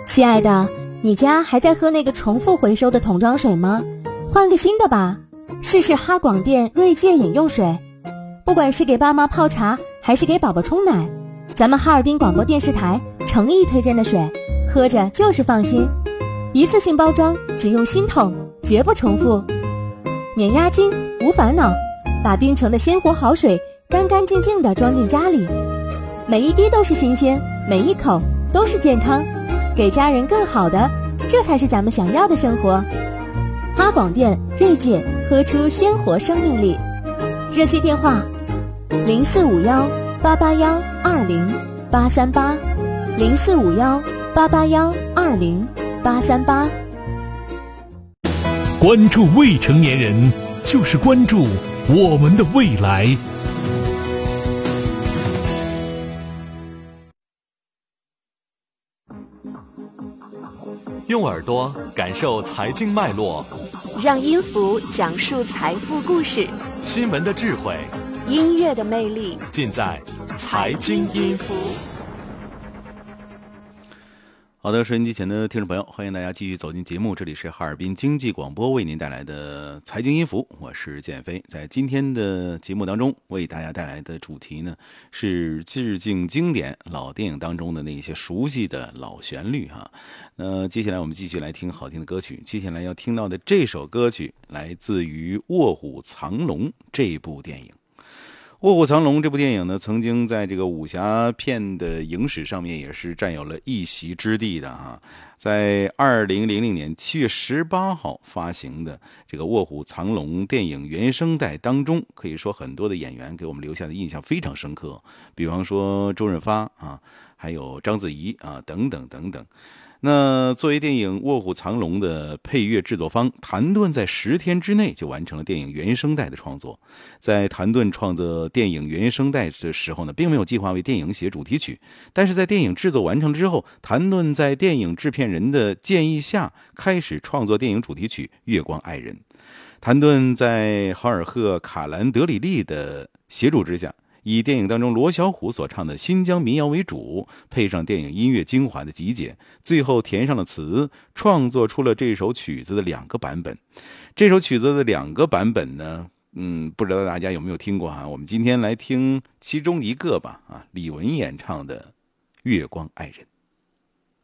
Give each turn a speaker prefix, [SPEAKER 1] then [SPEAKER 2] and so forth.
[SPEAKER 1] 亲爱的，你家还在喝那个重复回收的桶装水吗？换个新的吧，试试哈广电锐界饮用水。不管是给爸妈泡茶，还是给宝宝冲奶，咱们哈尔滨广播电视台诚意推荐的水，喝着就是放心。一次性包装，只用新桶，绝不重复。免押金，无烦恼，把冰城的鲜活好水干干净净地装进家里，每一滴都是新鲜，每一口都是健康，给家人更好的，这才是咱们想要的生活。哈广电锐界，喝出鲜活生命力。热线电话0451-881-20838，0451-881-20838。
[SPEAKER 2] 关注未成年人，就是关注我们的未来。
[SPEAKER 3] 用耳朵感受财经脉络，
[SPEAKER 4] 让音符讲述财富故事，
[SPEAKER 3] 新闻的智慧，
[SPEAKER 4] 音乐的魅力，
[SPEAKER 3] 尽在财经音符。
[SPEAKER 5] 好的，收音机前的听众朋友，欢迎大家继续走进节目，这里是哈尔滨经济广播为您带来的财经音符，我是建飞。在今天的节目当中，为大家带来的主题呢是致敬经典老电影当中的那些熟悉的老旋律哈。接下来我们继续来听好听的歌曲，接下来要听到的这首歌曲来自于《卧虎藏龙》这部电影。《卧虎藏龙》这部电影呢，曾经在这个武侠片的影史上面也是占有了一席之地的哈。在2000年7月18号发行的这个《卧虎藏龙》电影原声带当中，可以说很多的演员给我们留下的印象非常深刻，比方说周润发啊，还有章子怡啊，等等等等。那作为电影《卧虎藏龙》的配乐制作方，谭盾在10天之内就完成了电影原声带的创作。在谭盾创作电影原声带的时候呢，并没有计划为电影写主题曲，但是在电影制作完成之后，谭盾在电影制片人的建议下，开始创作电影主题曲《月光爱人》。谭盾在豪尔赫·卡兰德里利的协助之下，以电影当中罗小虎所唱的新疆民谣为主，配上电影音乐精华的集结，最后填上了词，创作出了这首曲子的2个版本。这首曲子的2个版本呢，不知道大家有没有听过哈？我们今天来听其中一个吧，李玟演唱的《月光爱人》。